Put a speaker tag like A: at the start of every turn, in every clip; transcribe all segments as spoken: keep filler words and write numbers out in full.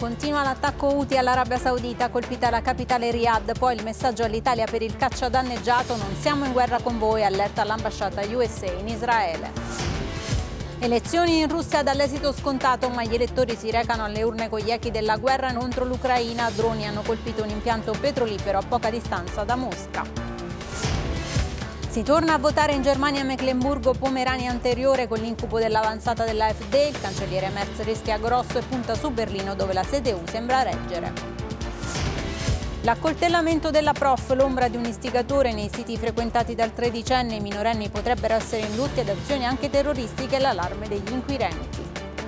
A: Continua l'attacco Houthi all'Arabia Saudita, colpita la capitale Riyadh, poi il messaggio all'Italia per il caccia danneggiato: non siamo in guerra con voi, allerta l'ambasciata U S A in Israele. Elezioni in Russia dall'esito scontato, ma gli elettori si recano alle urne con gli echi della guerra contro l'Ucraina. Droni hanno colpito un impianto petrolifero a poca distanza da Mosca. Si torna a votare in Germania Mecklenburgo-Pomerania anteriore con l'incubo dell'avanzata dell'A F D. Il cancelliere Merz rischia grosso e punta su Berlino, dove la C D U sembra reggere. L'accoltellamento della prof, l'ombra di un istigatore nei siti frequentati dal tredicenne. I minorenni potrebbero essere indotti ad azioni anche terroristiche, l'allarme degli inquirenti.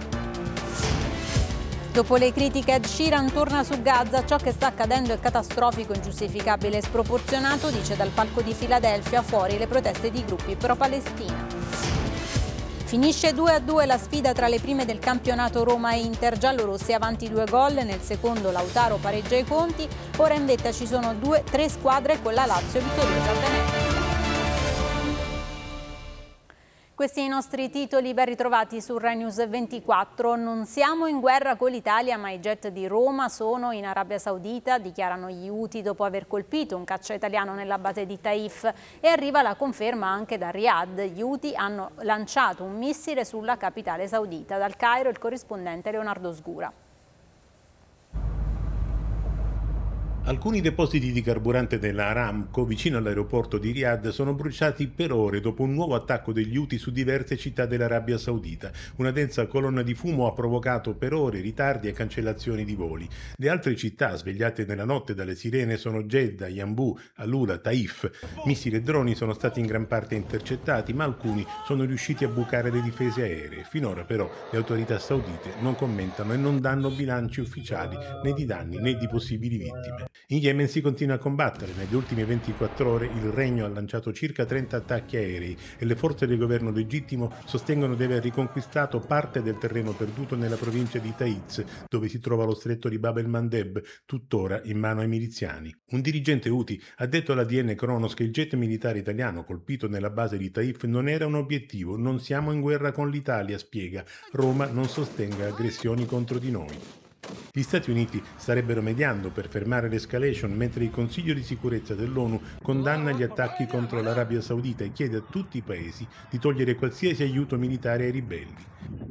A: Dopo le critiche, Ed Sheeran torna su Gaza: ciò che sta accadendo è catastrofico, ingiustificabile e sproporzionato, dice dal palco di Filadelfia, fuori le proteste di gruppi pro-Palestina. Finisce due a due la sfida tra le prime del campionato Roma e Inter, giallorossi avanti due gol, nel secondo Lautaro pareggia i conti, ora in vetta ci sono due, tre squadre con la Lazio vittoriosa a Venezia. Questi i nostri titoli, ben ritrovati su Rai News ventiquattro. Non siamo in guerra con l'Italia, ma i jet di Roma sono in Arabia Saudita, dichiarano gli Houthi dopo aver colpito un caccia italiano nella base di Taif, e arriva la conferma anche da Riyadh. Gli Houthi hanno lanciato un missile sulla capitale saudita. Dal Cairo il corrispondente Leonardo Sgura.
B: Alcuni depositi di carburante della Aramco vicino all'aeroporto di Riyadh sono bruciati per ore dopo un nuovo attacco degli Houthi su diverse città dell'Arabia Saudita. Una densa colonna di fumo ha provocato per ore ritardi e cancellazioni di voli. Le altre città svegliate nella notte dalle sirene sono Jeddah, Yanbu, Alula, Taif. Missili e droni sono stati in gran parte intercettati, ma alcuni sono riusciti a bucare le difese aeree. Finora però le autorità saudite non commentano e non danno bilanci ufficiali né di danni né di possibili vittime. In Yemen si continua a combattere. Negli ultimi ventiquattro ore il regno ha lanciato circa trenta attacchi aerei e le forze del governo legittimo sostengono di aver riconquistato parte del terreno perduto nella provincia di Taiz, dove si trova lo stretto di Bab el-Mandeb, tuttora in mano ai miliziani. Un dirigente Houthi ha detto alla D N Kronos che il jet militare italiano colpito nella base di Taif non era un obiettivo. Non siamo in guerra con l'Italia, spiega. Roma non sostenga aggressioni contro di noi. Gli Stati Uniti starebbero mediando per fermare l'escalation, mentre il Consiglio di sicurezza dell'ONU condanna gli attacchi contro l'Arabia Saudita e chiede a tutti i paesi di togliere qualsiasi aiuto militare ai ribelli.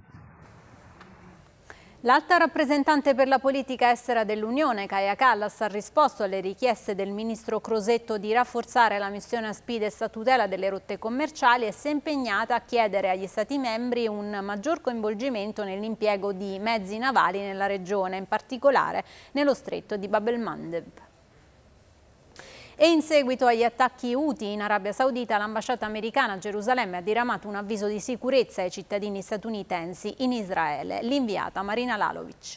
A: L'alta rappresentante per la politica estera dell'Unione, Kaja Kallas, ha risposto alle richieste del ministro Crosetto di rafforzare la missione Aspides a tutela delle rotte commerciali e si è impegnata a chiedere agli Stati membri un maggior coinvolgimento nell'impiego di mezzi navali nella regione, in particolare nello stretto di Bab el-Mandeb. E in seguito agli attacchi Houthi in Arabia Saudita, l'ambasciata americana a Gerusalemme ha diramato un avviso di sicurezza ai cittadini statunitensi in Israele. L'inviata Marina Lalovic.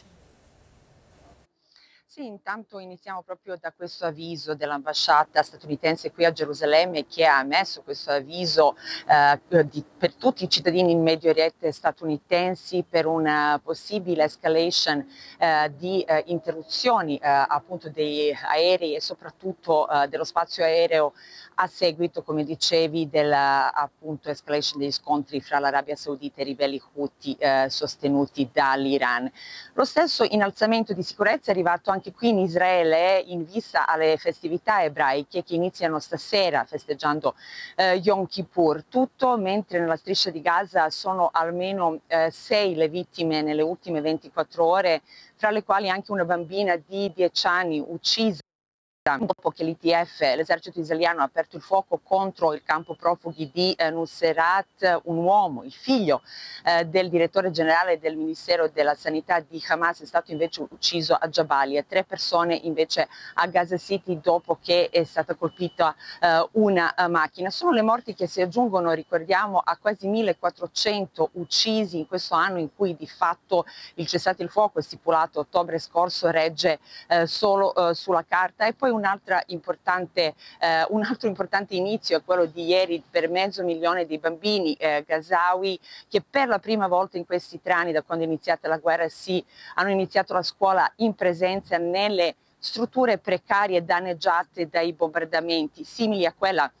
C: Sì, intanto iniziamo proprio da questo avviso dell'ambasciata statunitense qui a Gerusalemme, che ha emesso questo avviso eh, di, per tutti i cittadini in Medio Oriente statunitensi per una possibile escalation eh, di eh, interruzioni eh, appunto dei aerei e soprattutto eh, dello spazio aereo a seguito, come dicevi, della appunto escalation degli scontri fra l'Arabia Saudita e i ribelli Houthi eh, sostenuti dall'Iran. Lo stesso innalzamento di sicurezza è arrivato anche qui in Israele in vista alle festività ebraiche che iniziano stasera festeggiando eh, Yom Kippur. Tutto mentre nella striscia di Gaza sono almeno eh, sei le vittime nelle ultime ventiquattro ore, fra le quali anche una bambina di dieci anni uccisa dopo che l'I T F, l'esercito israeliano, ha aperto il fuoco contro il campo profughi di eh, Nuseirat. Un uomo, il figlio eh, del direttore generale del Ministero della Sanità di Hamas, è stato invece ucciso a Jabalia. Tre persone invece a Gaza City dopo che è stata colpita eh, una uh, macchina. Sono le morti che si aggiungono, ricordiamo, a quasi millequattrocento uccisi in questo anno in cui di fatto il cessate il fuoco stipulato ottobre scorso regge eh, solo eh, sulla carta. E poi un'altra importante, eh, un altro importante inizio è quello di ieri per mezzo milione di bambini eh, gazawi che per la prima volta in questi tre anni da quando è iniziata la guerra si hanno iniziato la scuola in presenza nelle strutture precarie danneggiate dai bombardamenti, simili a quella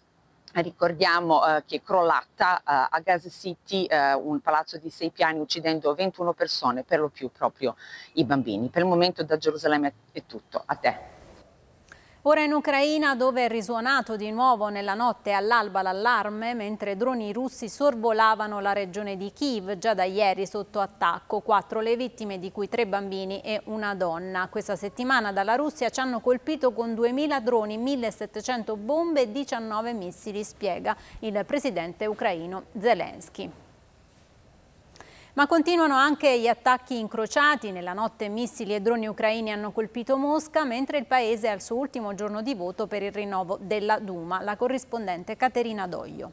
C: Ricordiamo eh, che è crollata eh, a Gaza City eh, un palazzo di sei piani uccidendo ventuno persone, per lo più proprio i bambini. Per il momento da Gerusalemme è tutto, a te.
A: Ora in Ucraina, dove è risuonato di nuovo nella notte all'alba l'allarme, mentre droni russi sorvolavano la regione di Kiev, già da ieri sotto attacco. Quattro le vittime, di cui tre bambini e una donna. Questa settimana dalla Russia ci hanno colpito con duemila droni, millesettecento bombe e diciannove missili, spiega il presidente ucraino Zelensky. Ma continuano anche gli attacchi incrociati. Nella notte missili e droni ucraini hanno colpito Mosca, mentre il paese è al suo ultimo giorno di voto per il rinnovo della Duma. La corrispondente Caterina Doglio.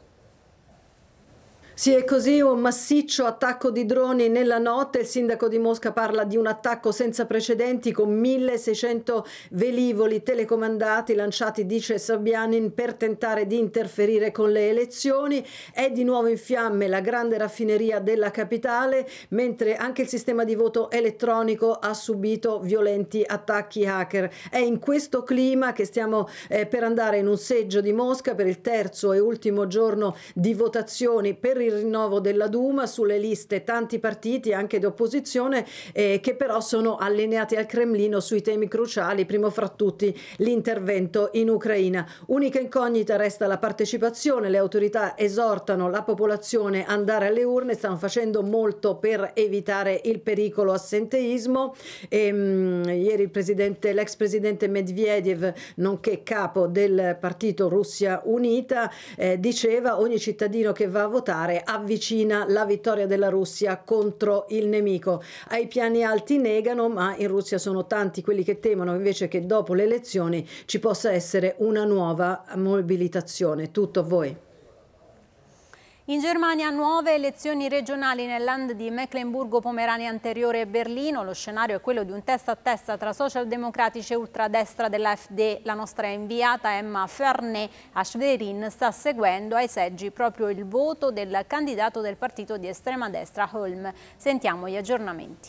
D: Sì, è così, un massiccio attacco di droni nella notte. Il sindaco di Mosca parla di un attacco senza precedenti con milleseicento velivoli telecomandati lanciati, dice Sobyanin, per tentare di interferire con le elezioni. È di nuovo in fiamme la grande raffineria della capitale, mentre anche il sistema di voto elettronico ha subito violenti attacchi hacker. È in questo clima che stiamo eh, per andare in un seggio di Mosca per il terzo e ultimo giorno di votazioni per il rinnovo della Duma. Sulle liste tanti partiti anche di opposizione eh, che però sono allineati al Cremlino sui temi cruciali, primo fra tutti l'intervento in Ucraina. Unica incognita resta la partecipazione. Le autorità esortano la popolazione ad andare alle urne, stanno facendo molto per evitare il pericolo assenteismo. E, mh, ieri il presidente, l'ex presidente Medvedev, nonché capo del partito Russia Unita, eh, diceva: ogni cittadino che va a votare avvicina la vittoria della Russia contro il nemico. Ai piani alti negano, ma in Russia sono tanti quelli che temono invece che dopo le elezioni ci possa essere una nuova mobilitazione. Tutto a voi.
A: In Germania nuove elezioni regionali nel Land di Mecklenburgo-Pomerania Anteriore e Berlino. Lo scenario è quello di un testa a testa tra socialdemocratici e ultradestra dell'A F D. La nostra inviata Emma Fernet a Schwerin sta seguendo ai seggi proprio il voto del candidato del partito di estrema destra Holm. Sentiamo gli aggiornamenti.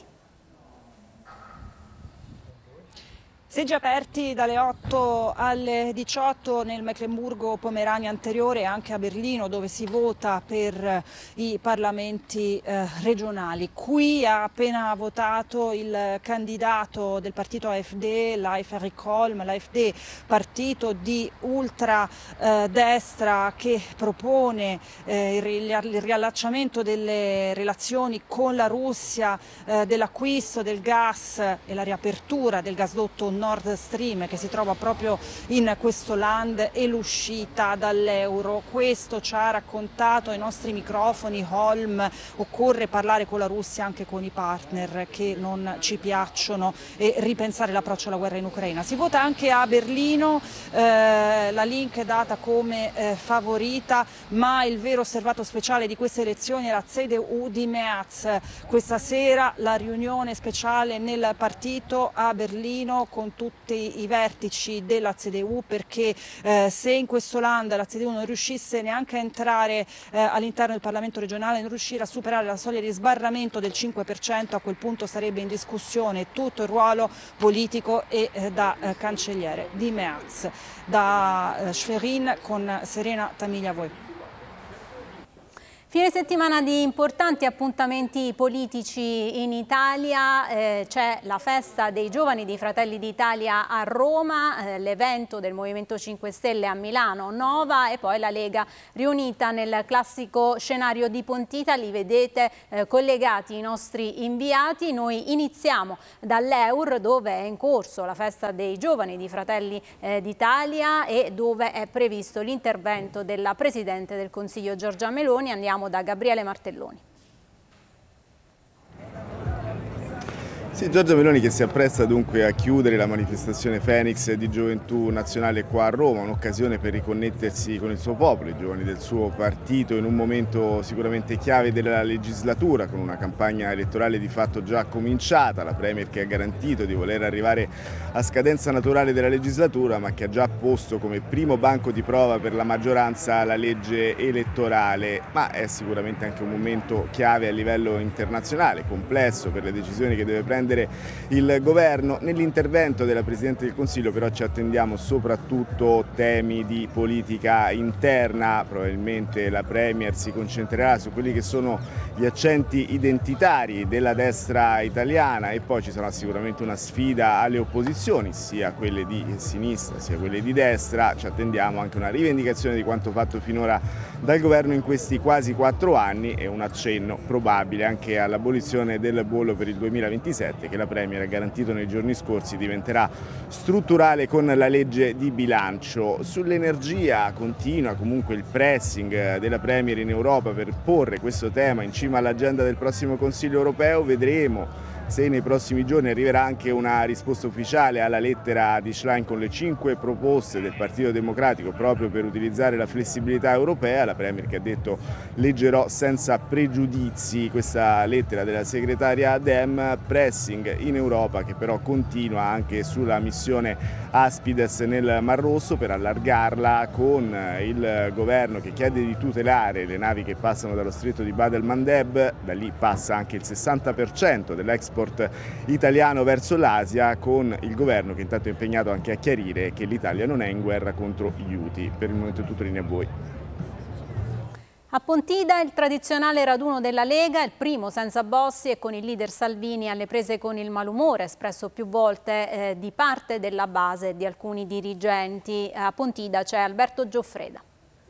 E: Seggi aperti dalle otto alle diciotto nel Mecklenburgo-Pomerania Anteriore e anche a Berlino, dove si vota per i parlamenti eh, regionali. Qui ha appena votato il candidato del partito A F D, Leif Erik Holm, l'A F D, partito di ultra eh, destra che propone eh, il riallacciamento delle relazioni con la Russia, eh, dell'acquisto del gas e la riapertura del gasdotto Nord Stream che si trova proprio in questo land e l'uscita dall'euro. Questo ci ha raccontato ai nostri microfoni Holm: occorre parlare con la Russia, anche con i partner che non ci piacciono, e ripensare l'approccio alla guerra in Ucraina. Si vota anche a Berlino, eh, la Link è data come eh, favorita, ma il vero osservato speciale di queste elezioni è la C D U di Merz. Questa sera la riunione speciale nel partito a Berlino con tutti i vertici della C D U, perché eh, se in questo land la C D U non riuscisse neanche a entrare eh, all'interno del Parlamento regionale, non riuscire a superare la soglia di sbarramento del cinque per cento, a quel punto sarebbe in discussione tutto il ruolo politico e eh, da eh, cancelliere di Merz. Da eh, Schwerin con Serena Tamiglia, a voi.
A: Fine settimana di importanti appuntamenti politici in Italia, eh, c'è la festa dei giovani di Fratelli d'Italia a Roma, eh, l'evento del Movimento cinque Stelle a Milano, Nova, e poi la Lega riunita nel classico scenario di Pontita. Li vedete eh, collegati i nostri inviati. Noi iniziamo dall'Eur, dove è in corso la festa dei giovani di Fratelli eh, d'Italia e dove è previsto l'intervento della Presidente del Consiglio Giorgia Meloni. Andiamo da Gabriele Martelloni.
F: Sì, Giorgia Meloni che si appresta dunque a chiudere la manifestazione Phoenix di Gioventù Nazionale qua a Roma, un'occasione per riconnettersi con il suo popolo, i giovani del suo partito, in un momento sicuramente chiave della legislatura, con una campagna elettorale di fatto già cominciata, la Premier che ha garantito di voler arrivare a scadenza naturale della legislatura, ma che ha già posto come primo banco di prova per la maggioranza la legge elettorale, ma è sicuramente anche un momento chiave a livello internazionale, complesso per le decisioni che deve prendere riprendere il governo. Nell'intervento della Presidente del Consiglio però ci attendiamo soprattutto temi di politica interna. Probabilmente la Premier si concentrerà su quelli che sono gli accenti identitari della destra italiana e poi ci sarà sicuramente una sfida alle opposizioni, sia quelle di sinistra sia quelle di destra. Ci attendiamo anche una rivendicazione di quanto fatto finora dal governo in questi quasi quattro anni e un accenno probabile anche all'abolizione del bollo per il duemilaventisette che la Premier ha garantito nei giorni scorsi diventerà strutturale con la legge di bilancio. Sull'energia continua comunque il pressing della Premier in Europa per porre questo tema in cima all'agenda del prossimo Consiglio europeo. Vedremo se nei prossimi giorni arriverà anche una risposta ufficiale alla lettera di Schlein con le cinque proposte del Partito Democratico proprio per utilizzare la flessibilità europea. La Premier che ha detto leggerò senza pregiudizi questa lettera della segretaria Dem. Pressing in Europa che però continua anche sulla missione Aspides nel Mar Rosso per allargarla, con il governo che chiede di tutelare le navi che passano dallo stretto di Bab el-Mandeb. Da lì passa anche il sessanta per cento dell'export italiano verso l'Asia, con il governo che intanto è impegnato anche a chiarire che l'Italia non è in guerra contro gli Houthi. Per il momento è tutto, linea a voi.
A: A Pontida il tradizionale raduno della Lega, il primo senza Bossi e con il leader Salvini alle prese con il malumore espresso più volte eh, di parte della base e di alcuni dirigenti. A Pontida c'è Alberto Gioffreda.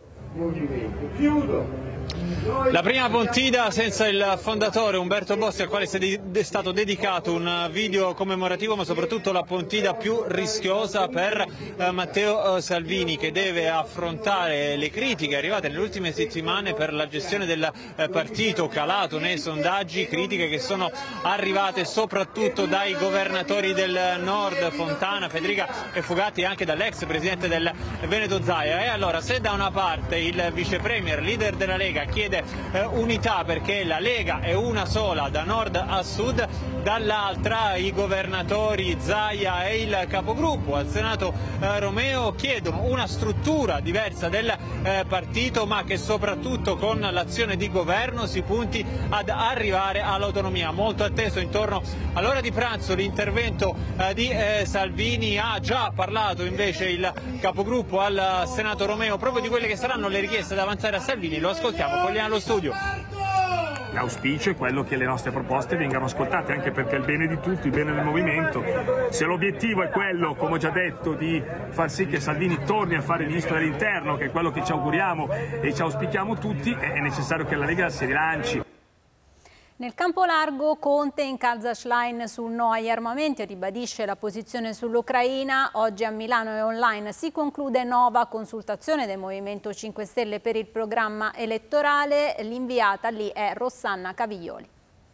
G: Chiudo. La prima Pontida senza il fondatore Umberto Bossi, al quale è stato dedicato un video commemorativo, ma soprattutto la Pontida più rischiosa per eh, Matteo eh, Salvini, che deve affrontare le critiche arrivate nelle ultime settimane per la gestione del eh, partito, calato nei sondaggi, critiche che sono arrivate soprattutto dai governatori del Nord, Fontana, Federica e Fugatti, e anche dall'ex presidente del Veneto Zaia. E allora, se da una parte il vice premier, leader della Lega, chiede eh, unità perché la Lega è una sola da nord a sud, dall'altra i governatori Zaia e il capogruppo al Senato eh, Romeo chiedono una struttura diversa del eh, partito, ma che soprattutto con l'azione di governo si punti ad arrivare all'autonomia. Molto atteso intorno all'ora di pranzo l'intervento eh, di eh, Salvini. Ha già parlato invece il capogruppo al Senato Romeo proprio di quelle che saranno le richieste da avanzare a Salvini. Lo ascoltiamo, poi allo studio.
H: L'auspicio è quello che le nostre proposte vengano ascoltate, anche perché è il bene di tutti, il bene del movimento. Se l'obiettivo è quello, come ho già detto, di far sì che Salvini torni a fare il ministro dell'Interno, che è quello che ci auguriamo e ci auspichiamo tutti, è necessario che la Lega si rilanci.
A: Nel campo largo Conte incalza Schlein sul no agli armamenti e ribadisce la posizione sull'Ucraina. Oggi a Milano e online si conclude nuova consultazione del Movimento cinque Stelle per il programma elettorale. L'inviata lì è Rossana Caviglioli.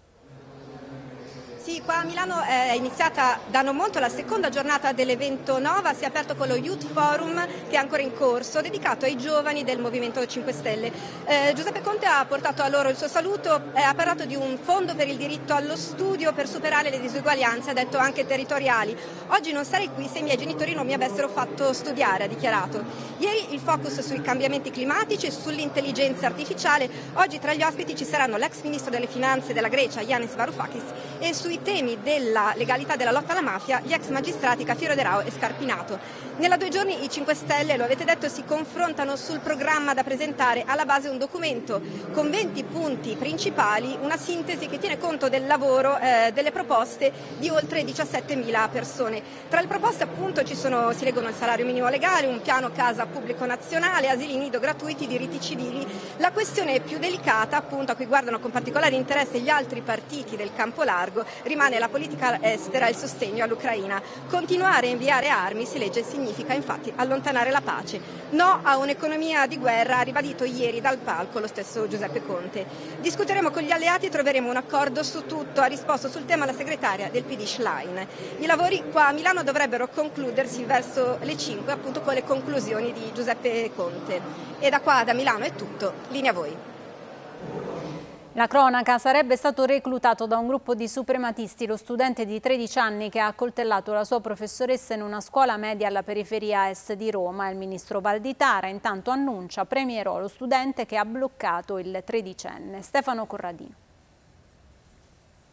I: Sì, qua a Milano è iniziata da non molto la seconda giornata dell'evento Nova, si è aperto con lo Youth Forum che è ancora in corso, dedicato ai giovani del Movimento cinque Stelle. Eh, Giuseppe Conte ha portato a loro il suo saluto, eh, ha parlato di un fondo per il diritto allo studio per superare le disuguaglianze, ha detto anche territoriali. Oggi non sarei qui se i miei genitori non mi avessero fatto studiare, ha dichiarato. Ieri il focus sui cambiamenti climatici e sull'intelligenza artificiale, oggi tra gli ospiti ci saranno l'ex ministro delle finanze della Grecia, Yanis Varoufakis, e sui temi della legalità e della lotta alla mafia, gli ex magistrati Cafiero De Rao e Scarpinato. Nella due giorni i cinque Stelle, lo avete detto, si confrontano sul programma da presentare, alla base un documento con venti punti principali, una sintesi che tiene conto del lavoro, eh, delle proposte di oltre diciassettemila persone. Tra le proposte appunto ci sono, si leggono il salario minimo legale, un piano casa pubblico nazionale, asili nido gratuiti, diritti civili. La questione più delicata, appunto, a cui guardano con particolare interesse gli altri partiti del campo largo, rimane la politica estera e il sostegno all'Ucraina. Continuare a inviare armi, si legge, significa infatti allontanare la pace. No a un'economia di guerra, ha ribadito ieri dal palco lo stesso Giuseppe Conte. Discuteremo con gli alleati e troveremo un accordo su tutto, ha risposto sul tema la segretaria del P D Schlein. I lavori qua a Milano dovrebbero concludersi verso le cinque, appunto con le conclusioni di Giuseppe Conte. E da qua, da Milano, è tutto. Linea a voi.
A: La cronaca: sarebbe stato reclutato da un gruppo di suprematisti lo studente di tredici anni che ha accoltellato la sua professoressa in una scuola media alla periferia est di Roma. Il ministro Valditara intanto annuncia premierò lo studente che ha bloccato il tredicenne. Stefano Corradino.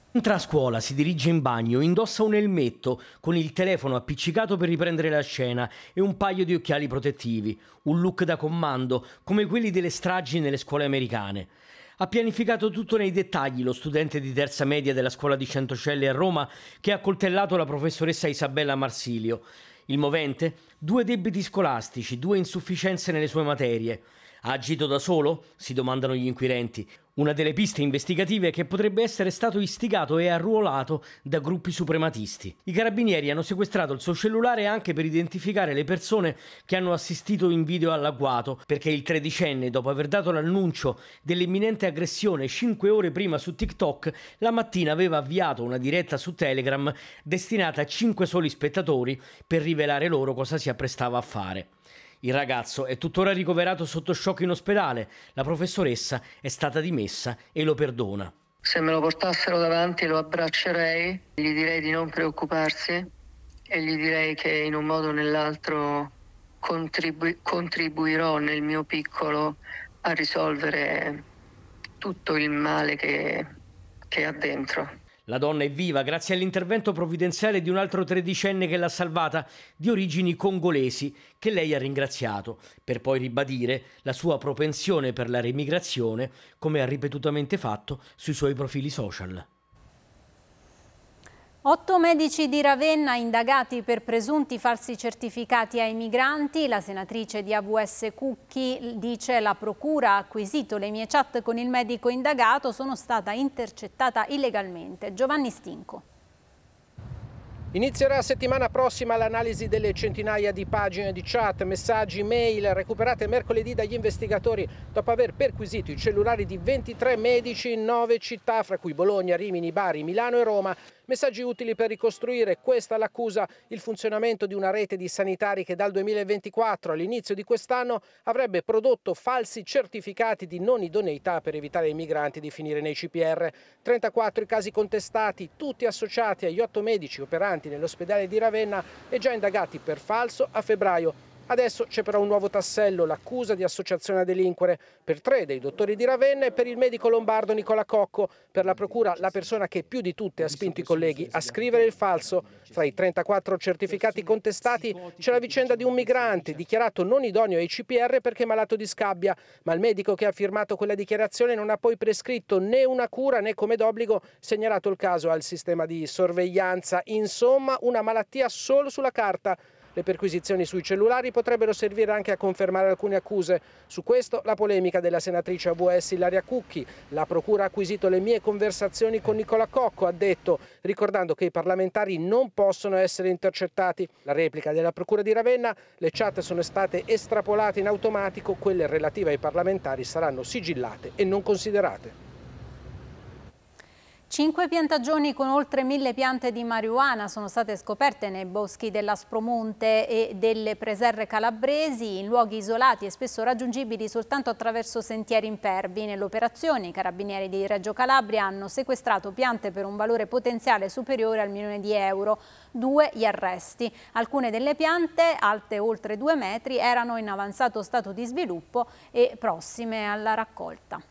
J: Entra a scuola, si dirige in bagno, indossa un elmetto con il telefono appiccicato per riprendere la scena e un paio di occhiali protettivi, un look da comando come quelli delle stragi nelle scuole americane. Ha pianificato tutto nei dettagli lo studente di terza media della scuola di Centocelle a Roma che ha accoltellato la professoressa Isabella Marsilio. Il movente? Due debiti scolastici, due insufficienze nelle sue materie. Ha agito da solo? Si domandano gli inquirenti. Una delle piste investigative che potrebbe essere stato istigato e arruolato da gruppi suprematisti. I carabinieri hanno sequestrato il suo cellulare anche per identificare le persone che hanno assistito in video all'agguato, perché il tredicenne, dopo aver dato l'annuncio dell'imminente aggressione cinque ore prima su TikTok, la mattina aveva avviato una diretta su Telegram destinata a cinque soli spettatori per rivelare loro cosa si apprestava a fare. Il ragazzo è tuttora ricoverato sotto shock in ospedale. La professoressa è stata dimessa e lo perdona.
K: Se me lo portassero davanti lo abbraccerei, gli direi di non preoccuparsi e gli direi che in un modo o nell'altro contribu- contribuirò nel mio piccolo a risolvere tutto il male che, che ha dentro.
J: La donna è viva grazie all'intervento provvidenziale di un altro tredicenne che l'ha salvata, di origini congolesi, che lei ha ringraziato, per poi ribadire la sua propensione per la remigrazione, come ha ripetutamente fatto sui suoi profili social.
A: Otto medici di Ravenna indagati per presunti falsi certificati ai migranti. La senatrice di A V S Cucchi dice: la procura ha acquisito le mie chat con il medico indagato, sono stata intercettata illegalmente. Giovanni Stinco.
L: Inizierà settimana prossima l'analisi delle centinaia di pagine di chat, messaggi, mail recuperate mercoledì dagli investigatori dopo aver perquisito i cellulari di ventitré medici in nove città, fra cui Bologna, Rimini, Bari, Milano e Roma. Messaggi utili per ricostruire, questa l'accusa, il funzionamento di una rete di sanitari che dal duemilaventiquattro all'inizio di quest'anno avrebbe prodotto falsi certificati di non idoneità per evitare ai migranti di finire nei C P R. trentaquattro i casi contestati, tutti associati agli otto medici operanti nell'ospedale di Ravenna e già indagati per falso a febbraio. Adesso c'è però un nuovo tassello, l'accusa di associazione a delinquere per tre dei dottori di Ravenna e per il medico lombardo Nicola Cocco. Per la procura la persona che più di tutte ha spinto i colleghi a scrivere il falso. Fra i trentaquattro certificati contestati c'è la vicenda di un migrante dichiarato non idoneo ai C P R perché malato di scabbia, ma il medico che ha firmato quella dichiarazione non ha poi prescritto né una cura né come d'obbligo segnalato il caso al sistema di sorveglianza. Insomma, una malattia solo sulla carta. Le perquisizioni sui cellulari potrebbero servire anche a confermare alcune accuse. Su questo la polemica della senatrice A V S Ilaria Cucchi. La procura ha acquisito le mie conversazioni con Nicola Cocco, ha detto, ricordando che i parlamentari non possono essere intercettati. La replica della procura di Ravenna: le chat sono state estrapolate in automatico, quelle relative ai parlamentari saranno sigillate e non considerate.
A: Cinque piantagioni con oltre mille piante di marijuana sono state scoperte nei boschi dell'Aspromonte e delle preserre calabresi, in luoghi isolati e spesso raggiungibili soltanto attraverso sentieri impervi. Nell'operazione i carabinieri di Reggio Calabria hanno sequestrato piante per un valore potenziale superiore al milione di euro. Due gli arresti. Alcune delle piante, alte oltre due metri, erano in avanzato stato di sviluppo e prossime alla raccolta.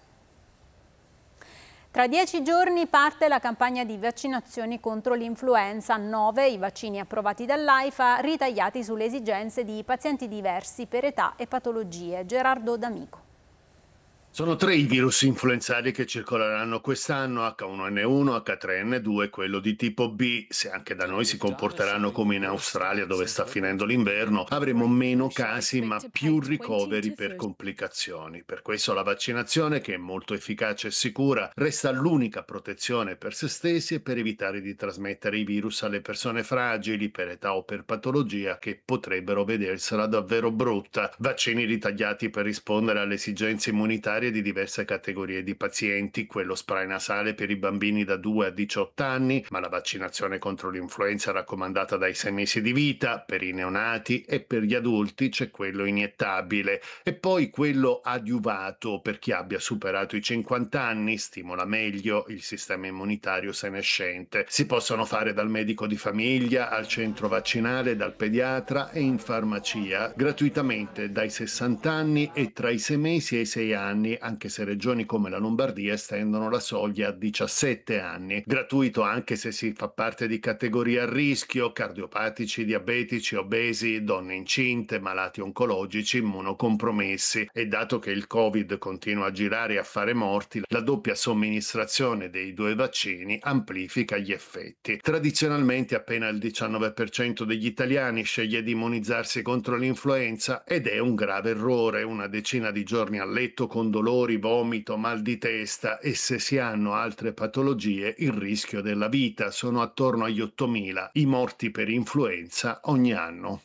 A: Tra dieci giorni parte la campagna di vaccinazioni contro l'influenza. Nove i vaccini approvati dall'AIFA, ritagliati sulle esigenze di pazienti diversi per età e patologie. Gerardo D'Amico.
M: Sono tre i virus influenzali che circoleranno quest'anno, acca uno enne uno, acca tre enne due e quello di tipo B. Se anche da noi si comporteranno come in Australia, dove sta finendo l'inverno, avremo meno casi ma più ricoveri per complicazioni. Per questo la vaccinazione, che è molto efficace e sicura, resta l'unica protezione per se stessi e per evitare di trasmettere i virus alle persone fragili per età o per patologia che potrebbero vedersela davvero brutta. Vaccini ritagliati per rispondere alle esigenze immunitarie di diverse categorie di pazienti, quello spray nasale per i bambini da due a diciotto anni, ma la vaccinazione contro l'influenza raccomandata dai sei mesi di vita, per i neonati, e per gli adulti c'è quello iniettabile, e poi quello adiuvato per chi abbia superato i cinquanta anni, stimola meglio il sistema immunitario senescente. Si possono fare dal medico di famiglia, al centro vaccinale, dal pediatra e in farmacia, gratuitamente dai sessanta anni e tra i sei mesi e i sei anni anni, anche se regioni come la Lombardia estendono la soglia a diciassette anni. Gratuito anche se si fa parte di categorie a rischio, cardiopatici, diabetici, obesi, donne incinte, malati oncologici, immunocompromessi. E dato che il Covid continua a girare e a fare morti, la doppia somministrazione dei due vaccini amplifica gli effetti. Tradizionalmente appena il diciannove per cento degli italiani sceglie di immunizzarsi contro l'influenza ed è un grave errore. Una decina di giorni a letto con dolori, vomito, mal di testa e se si hanno altre patologie il rischio della vita. Sono attorno agli ottomila i morti per influenza ogni anno.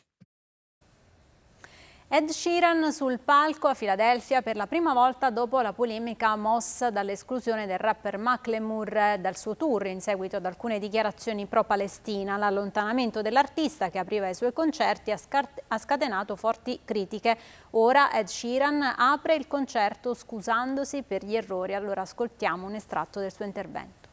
A: Ed Sheeran sul palco a Filadelfia per la prima volta dopo la polemica mossa dall'esclusione del rapper Macklemore dal suo tour in seguito ad alcune dichiarazioni pro-Palestina. L'allontanamento dell'artista che apriva i suoi concerti ha, ha scatenato forti critiche. Ora Ed Sheeran apre il concerto scusandosi per gli errori. Allora ascoltiamo un estratto del suo intervento.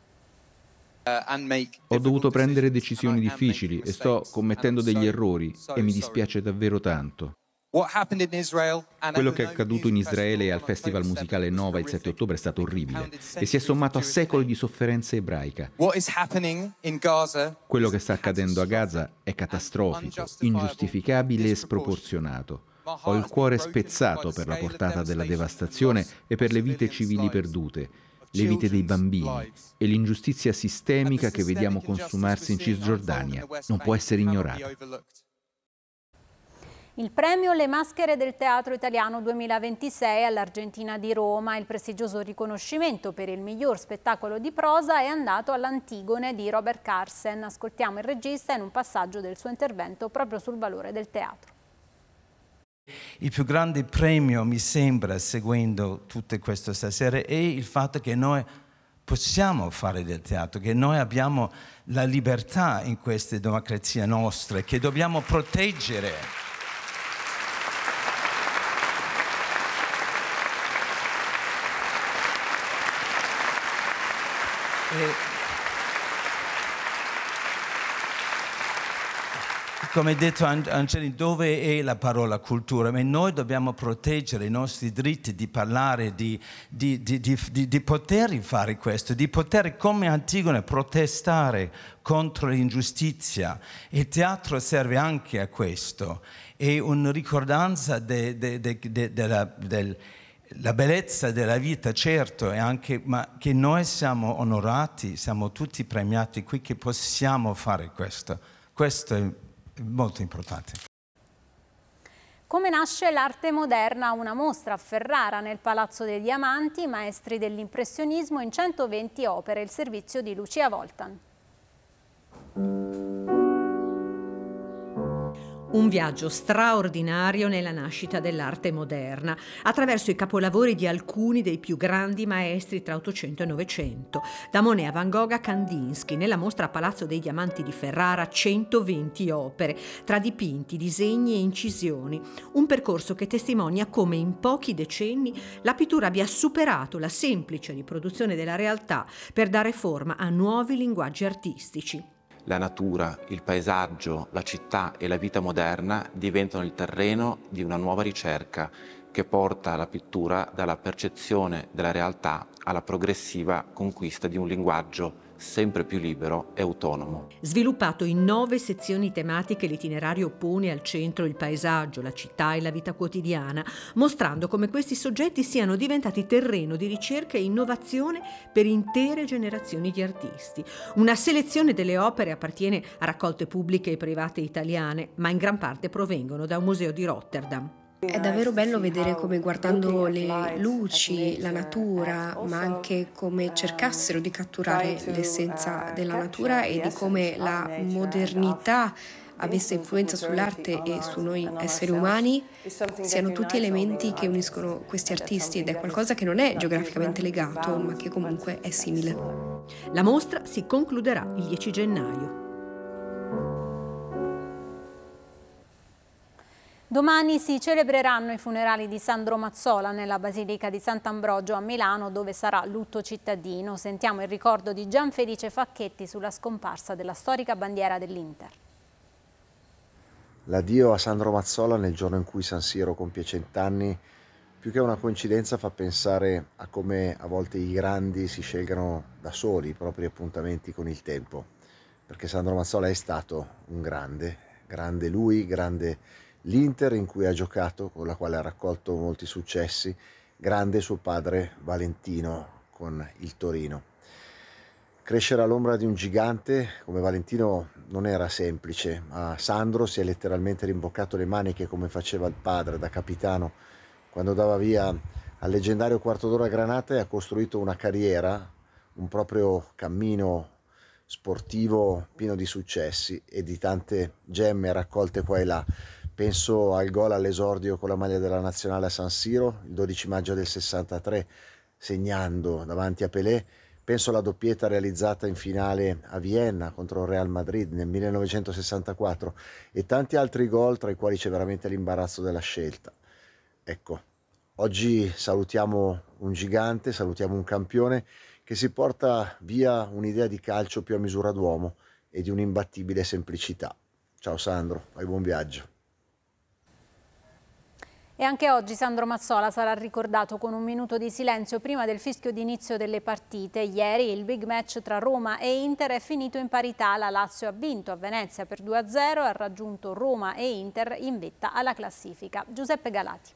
N: Ho dovuto prendere decisioni difficili e sto commettendo degli errori e mi dispiace davvero tanto. Quello che è accaduto in Israele e al festival musicale Nova il sette ottobre è stato orribile e si è sommato a secoli di sofferenza ebraica. Quello che sta accadendo a Gaza è catastrofico, ingiustificabile e sproporzionato. Ho il cuore spezzato per la portata della devastazione e per le vite civili perdute, le vite dei bambini e l'ingiustizia sistemica che vediamo consumarsi in Cisgiordania. Non può essere ignorata.
A: Il premio Le Maschere del Teatro Italiano duemilaventisei all'Argentina di Roma, il prestigioso riconoscimento per il miglior spettacolo di prosa è andato all'Antigone di Robert Carsen. Ascoltiamo il regista in un passaggio del suo intervento proprio sul valore del teatro.
O: Il più grande premio, mi sembra, seguendo tutto questo stasera, è il fatto che noi possiamo fare del teatro, che noi abbiamo la libertà in queste democrazie nostre, che dobbiamo proteggere. E come ha detto Angeli, dove è la parola cultura? Ma noi dobbiamo proteggere i nostri diritti di parlare, di, di, di, di, di, di poter fare questo, di poter come Antigone protestare contro l'ingiustizia. Il teatro serve anche a questo, è una ricordanza de, de, de, de, della, del la bellezza della vita, certo, è anche, ma che noi siamo onorati, siamo tutti premiati qui che possiamo fare questo. Questo è molto importante.
A: Come nasce l'arte moderna? Una mostra a Ferrara nel Palazzo dei Diamanti, maestri dell'impressionismo in centoventi opere, il servizio di Lucia Voltan.
P: Un viaggio straordinario nella nascita dell'arte moderna, attraverso i capolavori di alcuni dei più grandi maestri tra Ottocento e Novecento, da Monet a Van Gogh a Kandinsky, nella mostra a Palazzo dei Diamanti di Ferrara, centoventi opere, tra dipinti, disegni e incisioni. Un percorso che testimonia come in pochi decenni la pittura abbia superato la semplice riproduzione della realtà per dare forma a nuovi linguaggi artistici.
Q: La natura, il paesaggio, la città e la vita moderna diventano il terreno di una nuova ricerca che porta la pittura dalla percezione della realtà alla progressiva conquista di un linguaggio sempre più libero e autonomo.
P: Sviluppato in nove sezioni tematiche, l'itinerario pone al centro il paesaggio, la città e la vita quotidiana, mostrando come questi soggetti siano diventati terreno di ricerca e innovazione per intere generazioni di artisti. Una selezione delle opere appartiene a raccolte pubbliche e private italiane, ma in gran parte provengono da un museo di Rotterdam.
R: È davvero bello vedere come, guardando le luci, la natura, ma anche come cercassero di catturare l'essenza della natura e di come la modernità avesse influenza sull'arte e su noi esseri umani, siano tutti elementi che uniscono questi artisti, ed è qualcosa che non è geograficamente legato, ma che comunque è simile.
P: La mostra si concluderà il dieci gennaio.
A: Domani si celebreranno i funerali di Sandro Mazzola nella Basilica di Sant'Ambrogio a Milano, dove sarà lutto cittadino. Sentiamo il ricordo di Gianfelice Facchetti sulla scomparsa della storica bandiera dell'Inter.
S: L'addio a Sandro Mazzola nel giorno in cui San Siro compie cent'anni più che una coincidenza fa pensare a come a volte i grandi si scelgano da soli i propri appuntamenti con il tempo, perché Sandro Mazzola è stato un grande, grande lui, grande l'Inter in cui ha giocato, con la quale ha raccolto molti successi, grande suo padre Valentino con il Torino. Crescere all'ombra di un gigante come Valentino non era semplice, ma Sandro si è letteralmente rimboccato le maniche come faceva il padre da capitano quando dava via al leggendario quarto d'ora Granata e ha costruito una carriera, un proprio cammino sportivo pieno di successi e di tante gemme raccolte qua e là. Penso al gol all'esordio con la maglia della nazionale a San Siro il dodici maggio del sessantatré, segnando davanti a Pelé. Penso alla doppietta realizzata in finale a Vienna contro il Real Madrid nel millenovecentosessantaquattro e tanti altri gol, tra i quali c'è veramente l'imbarazzo della scelta. Ecco, oggi salutiamo un gigante, salutiamo un campione che si porta via un'idea di calcio più a misura d'uomo e di un'imbattibile semplicità. Ciao Sandro, hai buon viaggio.
A: E anche oggi Sandro Mazzola sarà ricordato con un minuto di silenzio prima del fischio d'inizio delle partite. Ieri il big match tra Roma e Inter è finito in parità. La Lazio ha vinto a Venezia per due a zero e ha raggiunto Roma e Inter in vetta alla classifica. Giuseppe Galati.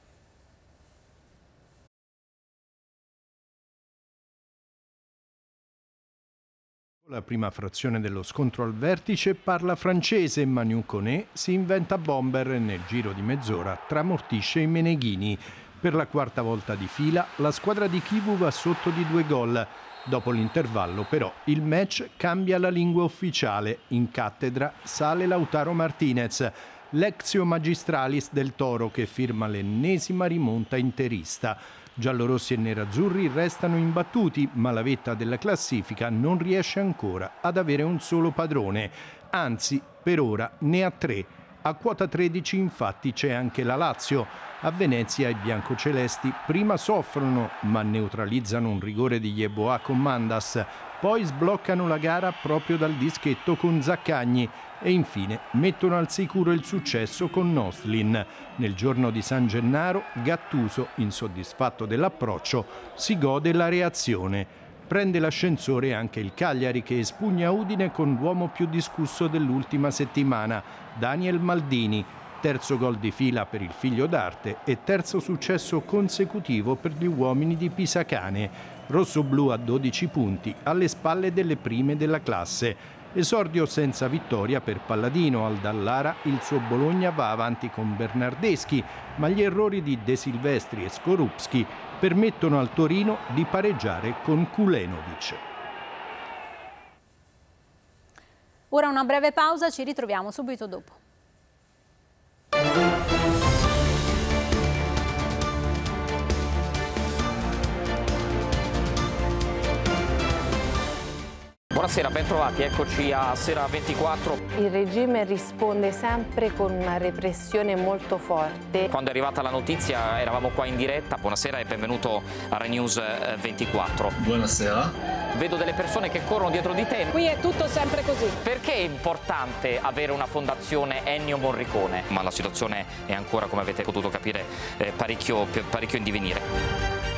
T: La prima frazione dello scontro al vertice parla francese, Manu Koné si inventa bomber e nel giro di mezz'ora tramortisce i Meneghini. Per la quarta volta di fila la squadra di Chivu va sotto di due gol. Dopo l'intervallo però il match cambia la lingua ufficiale. In cattedra sale Lautaro Martinez, l'exio magistralis del Toro che firma l'ennesima rimonta interista. Giallorossi e nerazzurri restano imbattuti, ma la vetta della classifica non riesce ancora ad avere un solo padrone. Anzi, per ora ne ha tre. A quota tredici infatti c'è anche la Lazio. A Venezia i biancocelesti prima soffrono, ma neutralizzano un rigore di Yeboah con Mandas. Poi sbloccano la gara proprio dal dischetto con Zaccagni e infine mettono al sicuro il successo con Noslin. Nel giorno di San Gennaro, Gattuso, insoddisfatto dell'approccio, si gode la reazione. Prende l'ascensore anche il Cagliari che espugna Udine con l'uomo più discusso dell'ultima settimana, Daniel Maldini. Terzo gol di fila per il figlio d'arte e terzo successo consecutivo per gli uomini di Pisacane. Rossoblu a dodici punti, alle spalle delle prime della classe. Esordio senza vittoria per Palladino. Al Dallara il suo Bologna va avanti con Bernardeschi, ma gli errori di De Silvestri e Skorupski permettono al Torino di pareggiare con Kulenovic.
A: Ora una breve pausa, ci ritroviamo subito dopo.
U: Buonasera, ben trovati, eccoci a Sera ventiquattro.
V: Il regime risponde sempre con una repressione molto forte.
U: Quando è arrivata la notizia eravamo qua in diretta, buonasera e benvenuto a Rai News ventiquattro.
W: Buonasera.
U: Vedo delle persone che corrono dietro di te.
V: Qui è tutto sempre così.
U: Perché è importante avere una fondazione Ennio Morricone? Ma la situazione è ancora, come avete potuto capire, parecchio, parecchio in divenire.